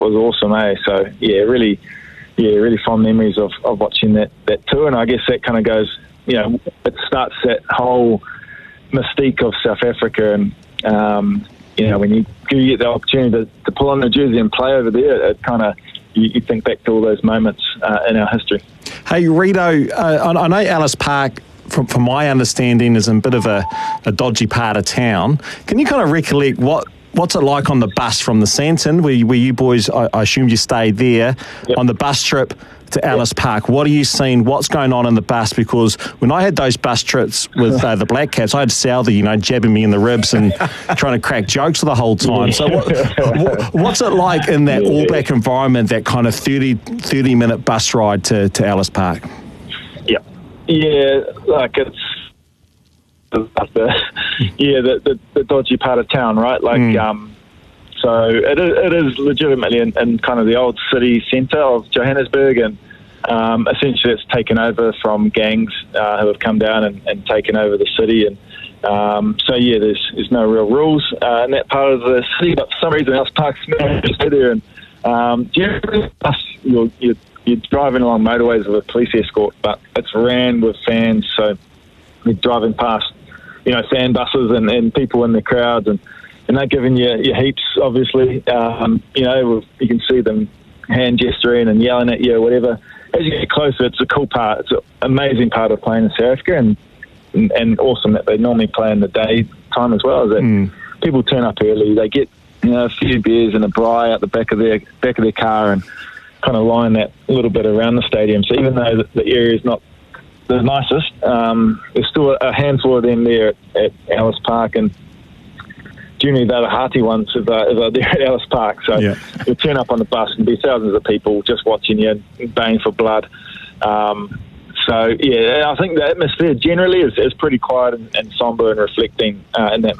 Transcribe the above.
was awesome, eh? So really fond memories of watching that tour, and I guess that kind of goes, it starts that whole mystique of South Africa, and when you get the opportunity to pull on the jersey and play over there, it kind of you think back to all those moments in our history. Hey, Rito, I know Ellis Park, from my understanding, is in a bit of a dodgy part of town. Can you kind of recollect what's it like on the bus from the Santon, where you boys, I assume you stayed there, yep. on the bus trip to Ellis Park? What are you seeing? What's going on in the bus? Because when I had those bus trips with the Black Caps, I had Southy, jabbing me in the ribs and trying to crack jokes the whole time. So what's it like in that all-black environment, that kind of 30-minute bus ride to Ellis Park? Yeah, like it's the dodgy part of town, right? So it is legitimately in kind of the old city centre of Johannesburg, and essentially it's taken over from gangs who have come down and taken over the city, and there's no real rules in that part of the city, but for some reason Ellis Park's managed to there, and generally you're driving along motorways with a police escort, but it's ran with fans, so you're driving past, fan buses and people in the crowds, and they're giving you heaps, obviously. You can see them hand gesturing and yelling at you or whatever. As you get closer, it's a cool part. It's an amazing part of playing in South Africa, and awesome that they normally play in the daytime as well. Is that people turn up early, they get a few beers and a braai out the back of their car, and kind of line that little bit around the stadium. So even though the area is not the nicest, there's still a handful of them there at Ellis Park, and generally they're the hearty ones if they're there at Ellis Park. So you'll turn up on the bus and be thousands of people just watching you, baying for blood. I think the atmosphere generally is pretty quiet and sombre and reflecting in that